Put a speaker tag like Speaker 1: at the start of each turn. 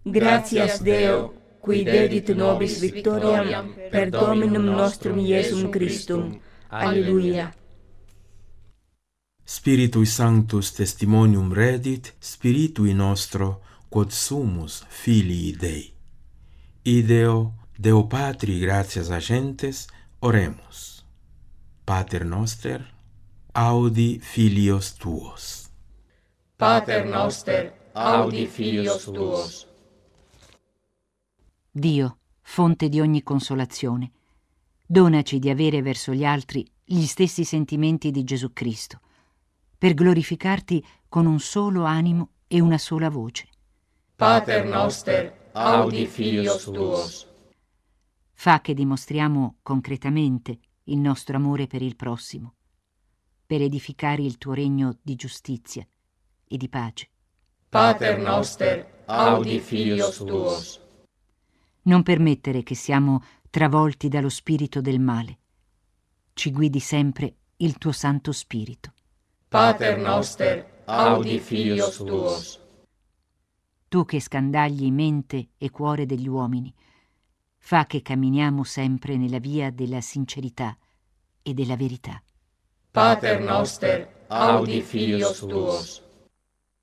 Speaker 1: Gratias Deo, qui dedit nobis victoriam per Dominum nostrum Iesum Christum. Alleluia.
Speaker 2: Spiritui Sanctus testimonium redit, Spiritui nostro, quod sumus filii Dei. Ideo, Deo Patri gratias agentes, oremus. Pater noster, audi filios tuos.
Speaker 1: Pater noster, audi filios tuos.
Speaker 3: Dio, fonte di ogni consolazione, donaci di avere verso gli altri gli stessi sentimenti di Gesù Cristo, per glorificarti con un solo animo e una sola voce.
Speaker 1: Pater noster, audi filios tuos.
Speaker 3: Fa che dimostriamo concretamente il nostro amore per il prossimo, per edificare il tuo regno di giustizia e di pace.
Speaker 1: Pater noster, audi filios tuos.
Speaker 3: Non permettere che siamo travolti dallo spirito del male. Ci guidi sempre il tuo Santo Spirito.
Speaker 1: Pater noster, audi filios tuos.
Speaker 3: Tu che scandagli mente e cuore degli uomini, fa che camminiamo sempre nella via della sincerità e della verità.
Speaker 1: Pater noster, audi filios tuos.